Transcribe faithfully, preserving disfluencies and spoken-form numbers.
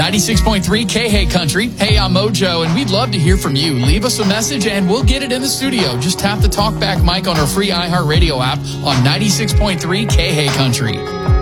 ninety-six point three K-Hey Country. Hey, I'm Mojo, and we'd love to hear from you. Leave us a message, and we'll get it in the studio. Just tap the talkback mic on our free iHeartRadio app on ninety-six point three K-Hey Country.